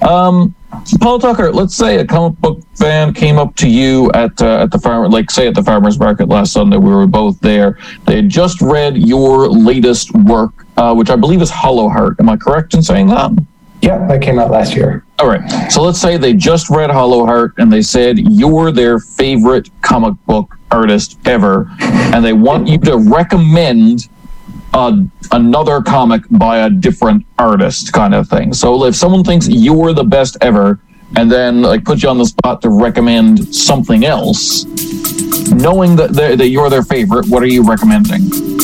Paul Tucker, let's say a comic book fan came up to you at the farm, like say at the farmers market last Sunday. We were both there. They had just read your latest work, which I believe is Hollow Heart. Am I correct in saying that? Yeah, that came out last year. All right. So let's say they just read Hollow Heart and they said you're their favorite comic book artist ever, and they want you to recommend another comic by a different artist, kind of thing. So if someone thinks you're the best ever and then like put you on the spot to recommend something else, knowing that you're their favorite, what are you recommending?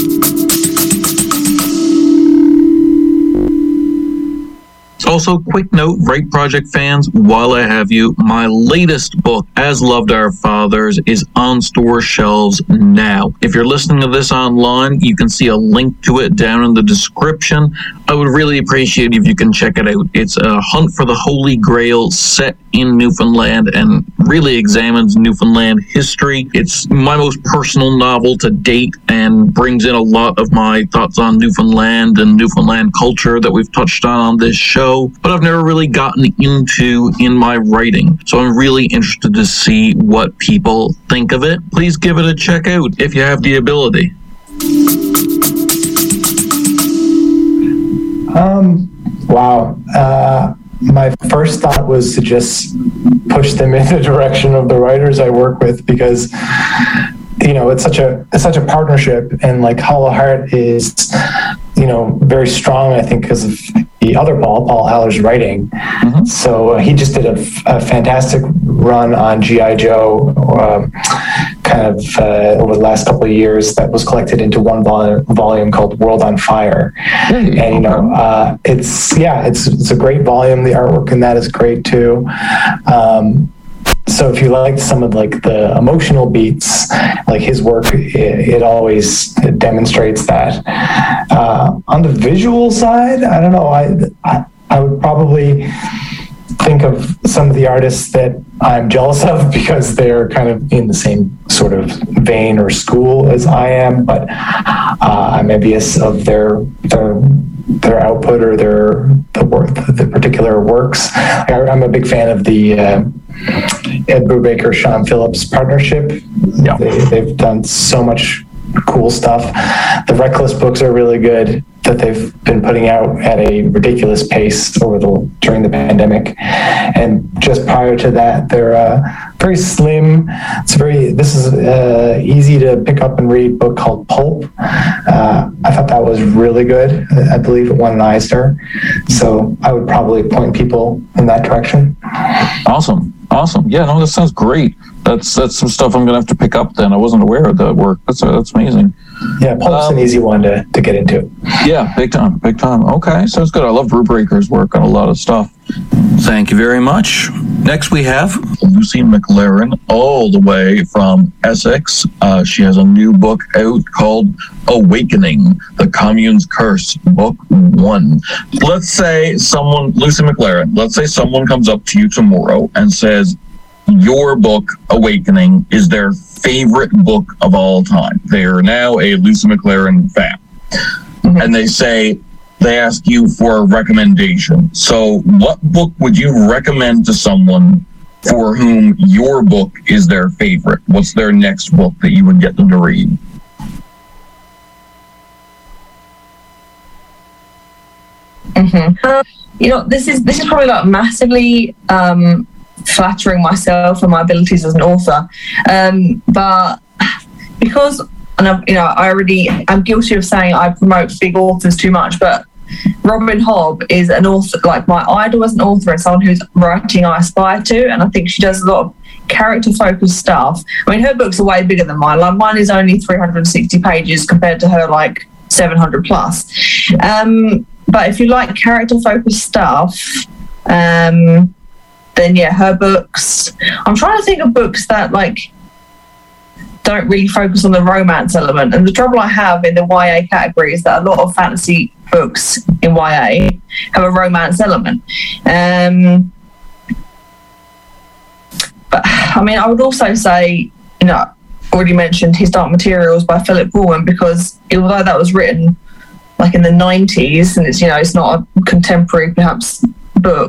Also, quick note, Right Project fans, while I have you, my latest book, As Loved Our Fathers, is on store shelves now. If you're listening to this online, you can see a link to it down in the description. I would really appreciate if you can check it out. It's a hunt for the Holy Grail set in Newfoundland and really examines Newfoundland history. It's my most personal novel to date and brings in a lot of my thoughts on Newfoundland and Newfoundland culture that we've touched on this show, but I've never really gotten into in my writing. So I'm really interested to see what people think of it. Please give it a check out if you have the ability. Wow. My first thought was to just push them in the direction of the writers I work with, because it's such a partnership, and like Hollow Heart is very strong, I think, because of the other Paul Haller's writing. Mm-hmm. So he just did a fantastic run on G.I. Joe over the last couple of years that was collected into one volume called World on Fire. Mm-hmm. And it's a great volume. The artwork in that is great too. So if you liked some of like the emotional beats, like his work, it always demonstrates that. On the visual side, I don't know. I would probably think of some of the artists that I'm jealous of because they're kind of in the same sort of vein or school as I am, but I'm envious of their output or the particular works. I'm a big fan of the Ed Brubaker, Sean Phillips partnership. Yeah. They've done so much cool stuff. The Reckless books are really good that they've been putting out at a ridiculous pace during the pandemic. And just prior to that, they're very slim. This is easy to pick up and read book called Pulp. I thought that was really good. I believe it won an Eisner. So I would probably point people in that direction. Awesome. Yeah, no, that sounds great. That's some stuff I'm going to have to pick up then. I wasn't aware of that work. That's amazing. Yeah, Pulp's an easy one to get into. Yeah, big time. Okay, sounds good. I love Brubaker's work on a lot of stuff. Thank you very much. Next we have Lucy McLaren, all the way from Essex. She has a new book out called Awakening, The Commune's Curse, Book 1. Let's say Lucy McLaren, someone comes up to you tomorrow and says, your book, Awakening, is their favorite book of all time. They are now a Lucy McLaren fan. Mm-hmm. And they ask you for a recommendation. So what book would you recommend to someone for whom your book is their favorite? What's their next book that you would get them to read? Mm-hmm. This is probably like massively flattering myself and my abilities as an author, but because I'm guilty of saying I promote big authors too much, but Robin Hobb is an author, like my idol as an author and someone whose writing I aspire to, and I think she does a lot of character-focused stuff. I mean, her books are way bigger than mine. Like, mine is only 360 pages compared to her, like, 700 plus. But if you like character-focused stuff, then yeah, her books. I'm trying to think of books that, like, don't really focus on the romance element. And the trouble I have in the YA category is that a lot of fantasy books in YA have a romance element. But I mean, I would also say, already mentioned His Dark Materials by Philip Pullman, because although that was written like in the 90s and it's not a contemporary perhaps book,